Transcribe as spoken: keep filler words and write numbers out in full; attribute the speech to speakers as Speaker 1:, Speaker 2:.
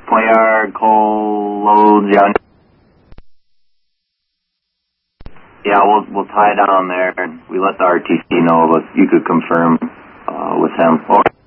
Speaker 1: Play hard, coal, loads, yeah. Yeah, we'll we'll tie down there. We let the R T C know, but you could confirm uh, with him.